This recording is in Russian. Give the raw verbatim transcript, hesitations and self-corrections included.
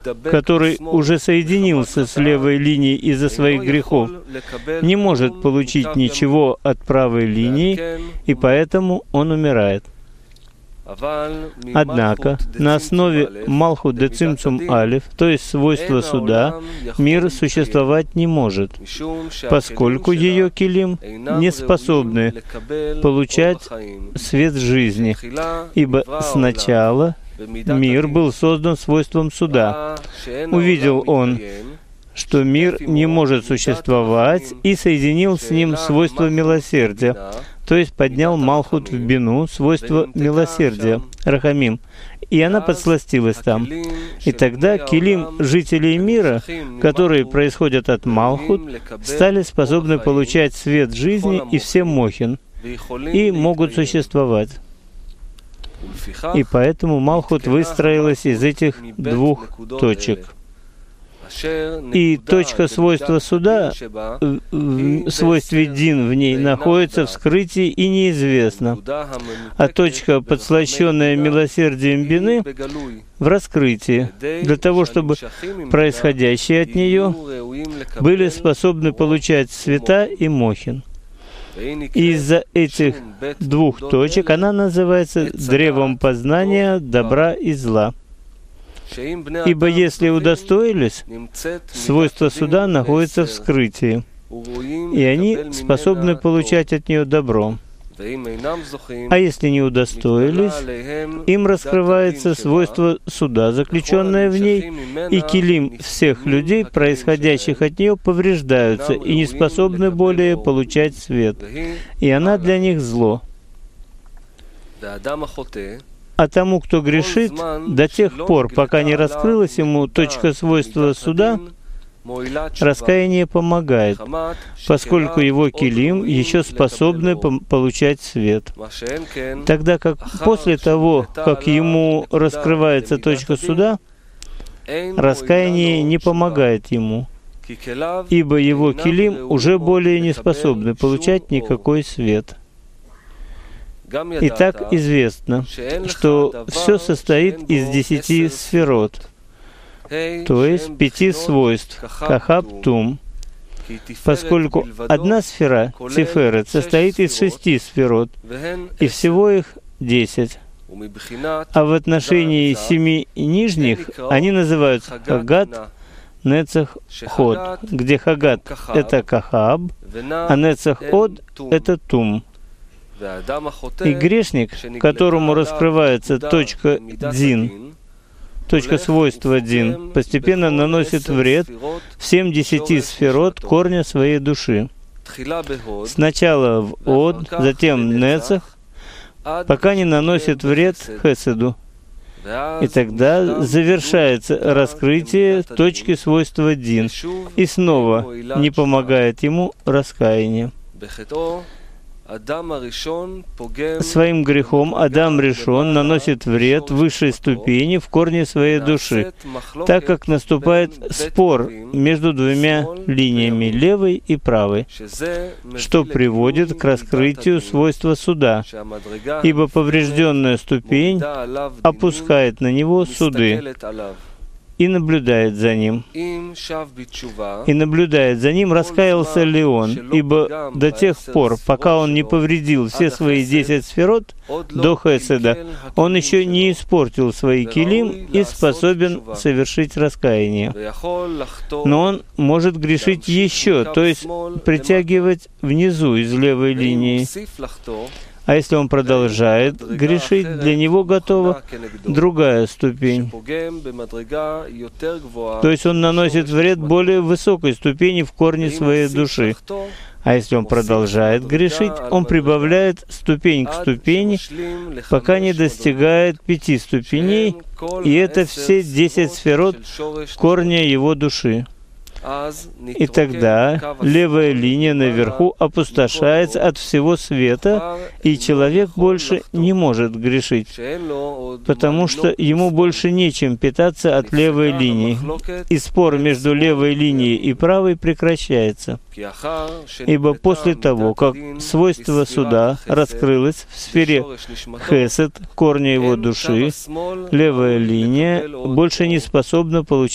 который уже соединился с левой линией из-за своих грехов, не может получить ничего от правой линии, и поэтому он умирает. Однако, на основе Малхут де Цимцум Алеф, то есть свойства суда, мир существовать не может, поскольку ее килим не способны получать свет жизни, ибо сначала мир был создан свойством суда. Увидел он, что мир не может существовать, и соединил с ним свойство милосердия, то есть поднял Малхут в бину, свойство милосердия, Рахамим, и она подсластилась там. И тогда килим жителей мира, которые происходят от Малхут, стали способны получать свет жизни и все мохин, и могут существовать. И поэтому Малхут выстроилась из этих двух точек. И точка свойства суда, в свойстве Дин в ней, находится в скрытии и неизвестна, а точка, подслащенная милосердием Бины, в раскрытии, для того, чтобы происходящие от нее были способны получать света и мохин. И из-за этих двух точек она называется древом познания добра и зла. Ибо если удостоились, свойства суда находятся в скрытии, и они способны получать от нее добро. А если не удостоились, им раскрывается свойство суда, заключенное в ней, и килим всех людей, происходящих от нее, повреждаются и не способны более получать свет, и она для них зло. А тому, кто грешит, до тех пор, пока не раскрылась ему точка свойства суда, раскаяние помогает, поскольку его килим еще способны получать свет. Тогда как после того, как ему раскрывается точка суда, раскаяние не помогает ему, ибо его килим уже более не способны получать никакой свет. Итак, известно, что все состоит из десяти сферот, то есть пяти свойств, кахаб-тум, поскольку одна сфера, тиферет, состоит из шести сферот, и всего их десять. А в отношении семи нижних они называются хагат, нецах, ход, где хагат — это кахаб, а нецах, ход — это тум. И грешник, которому раскрывается точка дзин, точка свойства Дин, постепенно наносит вред всем десяти сферот корня своей души. Сначала в Од, затем в Нецах, пока не наносит вред Хеседу. И тогда завершается раскрытие точки свойства Дин, и снова не помогает ему раскаяние. Своим грехом Адам Ришон наносит вред высшей ступени в корне своей души, так как наступает спор между двумя линиями, левой и правой, что приводит к раскрытию свойства суда, ибо поврежденная ступень опускает на него суды и наблюдает за ним. И наблюдает за ним, раскаялся ли он, ибо до тех пор, пока он не повредил все свои десять сферот до Хеседа, он еще не испортил свои килим и способен совершить раскаяние. Но он может грешить еще, то есть притягивать внизу из левой линии. А если он продолжает грешить, для него готова другая ступень. То есть он наносит вред более высокой ступени в корне своей души. А если он продолжает грешить, он прибавляет ступень к ступени, пока не достигает пяти ступеней, и это все десять сферот корня его души. И тогда левая линия наверху опустошается от всего света, и человек больше не может грешить, потому что ему больше нечем питаться от левой линии, и спор между левой линией и правой прекращается. Ибо после того, как свойство суда раскрылось в сфере хесед, корня его души, левая линия больше не способна получить